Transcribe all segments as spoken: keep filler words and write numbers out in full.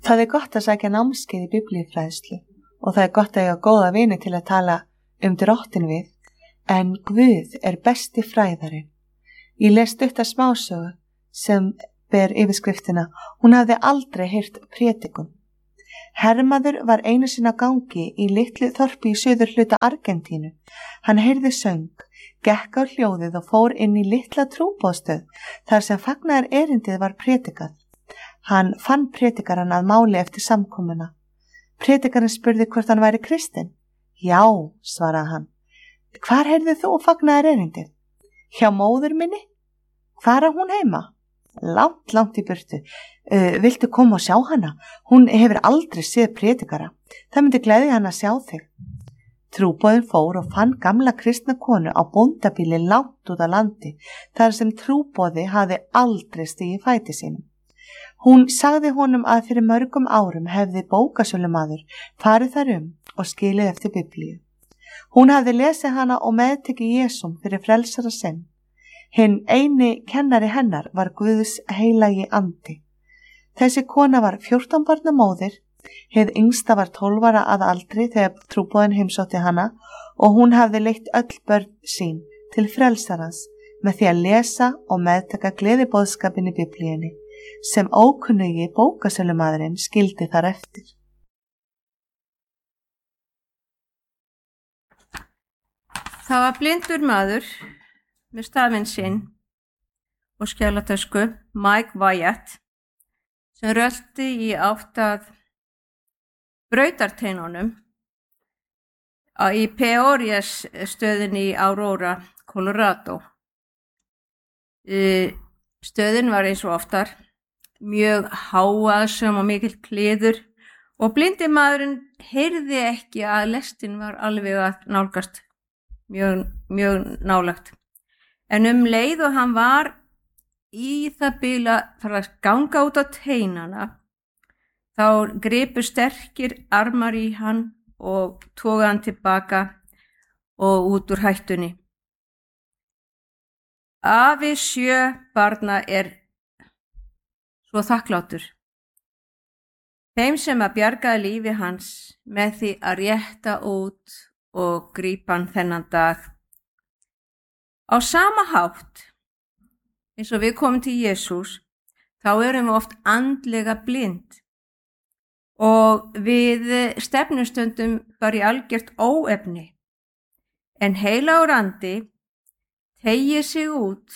Það er gott að sækja námskeið í biblíufræðslu og það er gott að eiga góða vini til að tala um drottin við, en Guð er besti fræðarinn. Ég les stutta smásögu sem ber yfirskriftina Hún hafði aldrei heyrt prédikun. Hermaður var einu sinni á gangi í litlu þorpi í suður hluta Argentínu. Hann heyrði söng, gekk á hljóðið og fór inn í litla trúboðstöð þar sem fagnaðar erindið var prédikað. Hann fann prédikarann að máli eftir samkomuna. Prédikarinn spurði hvort hann væri kristinn. Já, svaraði hann. Hvar heyrðir þú fagnaðar erindið? Hjá móður minni? Hvar er hún heima? Langt, langt í burtu. Uh, viltu koma og sjá hana? Hún hefur aldrei séð prédikara. Það myndi gleðja hann að sjá þig. Trúboðinn fór og fann gamla kristna konu á bóndabíli langt út á landi, þar sem trúboði hafði aldrei stigið fæti sínum. Hún sagði honum að fyrir mörgum árum hefði bókasölumaður farið þar um og skilið eftir Biblíu. Hún hafði lesið hana og meðtekið Jesúm fyrir frelsara sinn. Hinn eini kennari hennar var Guðs heilagi andi. Þessi kona var fjórtán barna móðir, hið yngsta var tólf ára að aldri þegar trúboðinn heimsótti hana og hún hafði leitt öll börn sín til frelsarans með því að lesa og meðtaka gleðiboðskapinn í Biblíunni, sem ókunnugi bókasölumaðurinn skildi þar eftir. Það var blindur maður með stafinn sinn og skjalatösku, Mike Wyatt, sem rölti í átt að brautarteinunum í Peoria stöðinni í Aurora, Colorado. Stöðin var eins og oftar mjög háaðsöm og mikill kliður og blindi maðurinn heyrði ekki að lestin var alveg að nálgast mjög, mjög nálagt. En um leið og hann var í það bil að fara að ganga út á teinana, þá gripu sterkir armar í hann og toga hann tilbaka og út úr hættunni. Afi sjö barna er svo þakklátur þeim sem að bjargaði lífi hans með því að rétta út og grípa hann þennan dag. Á sama hátt, eins og við komum til Jesús, þá erum við oft andlega blind og við stefnustundum bara í algjört óefni. En heilagur andi teygir sig út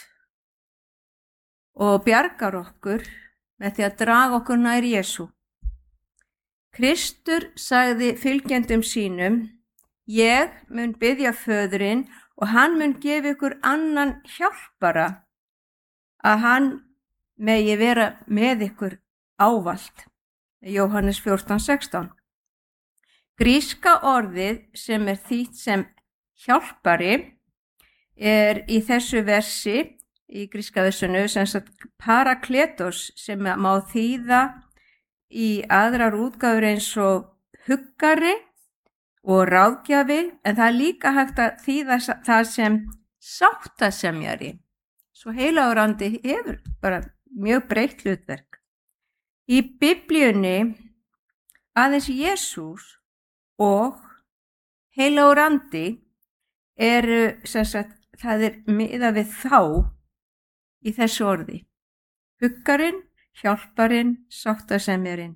og bjargar okkur með því að draga okkur nær Jesú. Kristur sagði fylgjendum sínum, ég mun biðja föðurinn og hann mun gefa ykkur annan hjálpara að hann megi vera með ykkur ávallt. Jóhannes fjórtán sextán. Gríska orðið sem er þýtt sem hjálpari er í þessu versi, í gríska versinu, sem sagt parakletos, sem má þýða í aðrar útgáfur eins og huggari og ráðgjafi, en það er líka hægt að þýða það sem sáttasemjari. Svo heilagur andi hefur bara mjög breytt hlutverk. Í Biblíunni aðeins Jesús og heilagur andi eru, sem sagt, það er miðað við þá í þessu orði. Huggarinn, hjálparinn, sáttasemjarinn.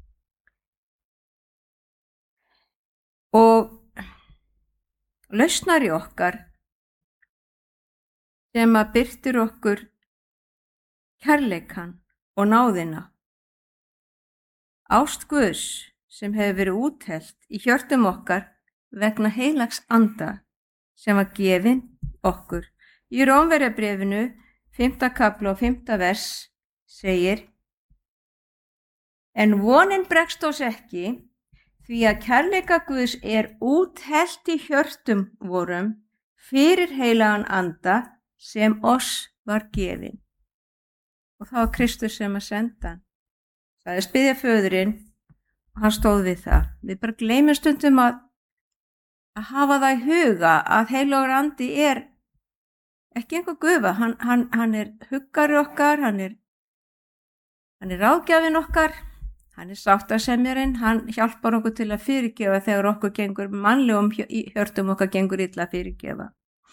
Og lausnari okkar sem að birtir okkur kærleikan og náðina. Ást Guðs sem hefur verið úthellt í hjörtum okkar vegna heilags anda sem var gefin okkur. Í Rómverjabréfinu, fimmta kafla og fimmta vers, segir: En vonin bregst oss ekki, því að kærleika Guðs er úthellt í hjörtum vorum fyrir heilagan anda sem oss var gefin. Og það var Kristus sem að senda hann. Það er biðja föðurinn og hann stóð við það. Við bara gleymum stundum að, að hafa það í huga að heilagur andi er ekki einhver gufa, hann, hann, hann er huggari okkar, hann er, hann er ráðgjafinn okkar, Hann er sáttasemjarinn, hann hjálpar okkur til að fyrirgefa þegar okkur gengur mannlegum hjörtum okkar gengur illa að fyrirgefa.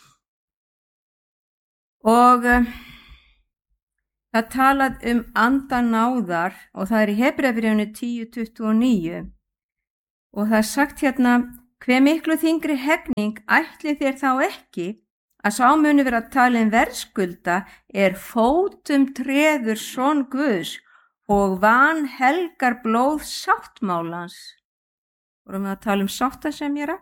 Og uh, það talað um andanáðar og það er í Hebreabréfinu tíu tuttugu og níu og það er sagt hérna: hve miklu þyngri hegning ætli þér þá ekki að sá muni vera talin verðskulda er fótum treður son Guðs og van helgar blóð sáttmálans. Vorum við að tala um sáttasemjara?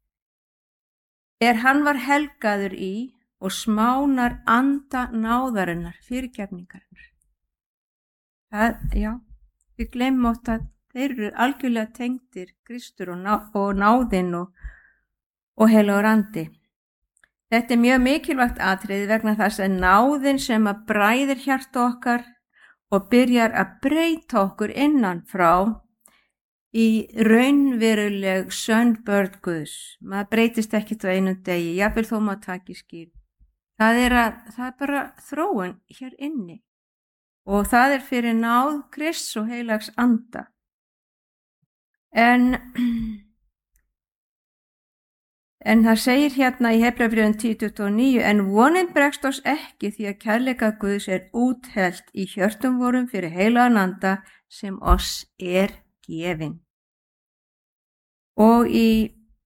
Er hann var helgaður í og smánar anda náðarinnar, fyrirgefningarinnar. Það, já, við gleymum oft að þeir eru algjörlega tengdir Kristur og, ná, og náðinn og, og heilagur andi. Þetta er mjög mikilvægt atriði vegna þess að náðinn sem að bræðir hjarta okkar og byrjar að breyta okkur innan frá í raunveruleg sönn börn Guðs. Maður breytist ekkert á einum degi, jafnvel þó maður taki skýr. Það er, að, það er bara þróun hér inni og það er fyrir náð Krists og heilags anda. En, en það segir hérna í Hebreabréfinu tíu tuttugu og níu: en vonin bregst oss ekki því að kærleika Guðs er úthellt í hjörtum vorum fyrir heilagan anda sem oss er gefin. Og í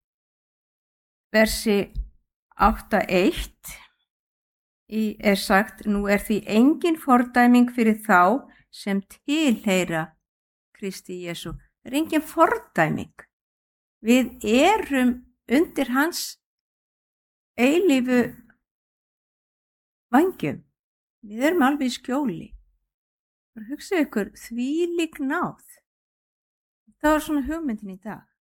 versi átta eitt Í er sagt: nú er því engin fordæming fyrir þá sem tilheyra Kristi Jesú. Það er engin fordæming. Við erum undir hans eilífu vængjum. Við erum alveg í skjóli. Hugsið ykkur, þvílík náð. Það var svona hugmyndin í dag.